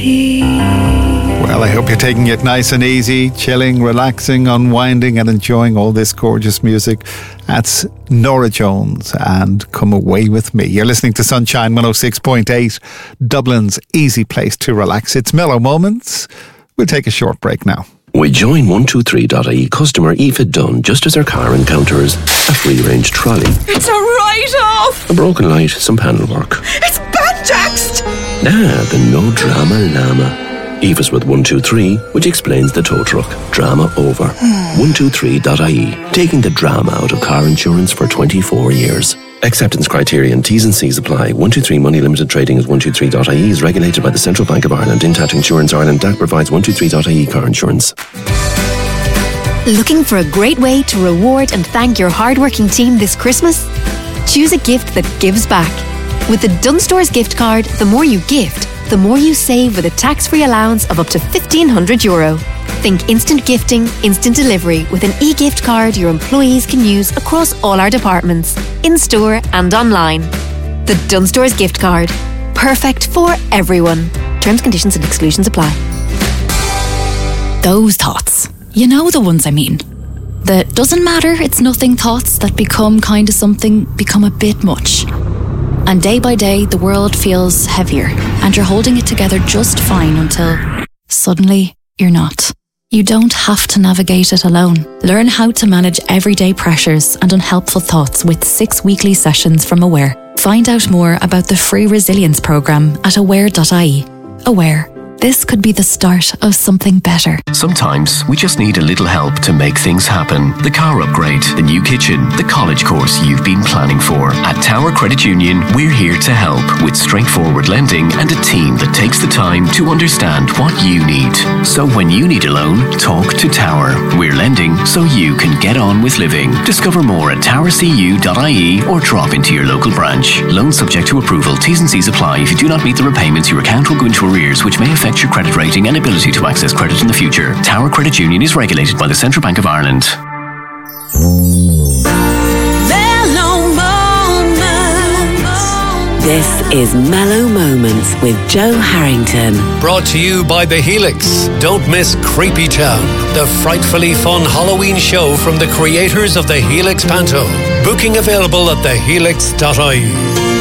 me. Well, I hope you're taking it nice and easy, chilling, relaxing, unwinding and enjoying all this gorgeous music. That's Norah Jones and Come Away With Me. You're listening to Sunshine 106.8, Dublin's easy place to relax. It's Mellow Moments. We'll take a short break now. We join 123.ie customer Aoife Dunn just as her car encounters a free-range trolley. It's a write-off! A broken light, some panel work. It's banjaxed! The no drama llama. Aoife's with 123, which explains the tow truck. Drama over. 123.ie, taking the drama out of car insurance for 24 years. Acceptance criteria and T's and C's apply. 123 Money Limited Trading as 123.ie is regulated by the Central Bank of Ireland. Intact Insurance Ireland DAC provides 123.ie car insurance. Looking for a great way to reward and thank your hardworking team this Christmas? Choose a gift that gives back. With the Dunnes Stores gift card, the more you gift, the more you save with a tax-free allowance of up to €1,500. Think instant gifting, instant delivery with an e-gift card your employees can use across all our departments, in-store and online. The Dunnes Stores gift card. Perfect for everyone. Terms, conditions and exclusions apply. Those thoughts. You know the ones I mean. The doesn't matter, it's nothing thoughts that become kind of something, become a bit much. And day by day, the world feels heavier, and you're holding it together just fine until suddenly you're not. You don't have to navigate it alone. Learn how to manage everyday pressures and unhelpful thoughts with 6 weekly sessions from Aware. Find out more about the free resilience programme at aware.ie. Aware. This could be the start of something better. Sometimes we just need a little help to make things happen. The car upgrade, the new kitchen, the college course you've been planning for. At Tower Credit Union, we're here to help with straightforward lending and a team that takes the time to understand what you need. So when you need a loan, talk to Tower. We're lending so you can get on with living. Discover more at towercu.ie or drop into your local branch. Loan subject to approval. T's and C's apply. If you do not meet the repayments, your account will go into arrears, which may affect your credit rating and ability to access credit in the future. Tower Credit Union is regulated by the Central Bank of Ireland. Mellow Moments. This is Mellow Moments with Joe Harrington. Brought to you by The Helix. Don't miss Creepy Town, the frightfully fun Halloween show from the creators of The Helix Panto. Booking available at thehelix.ie.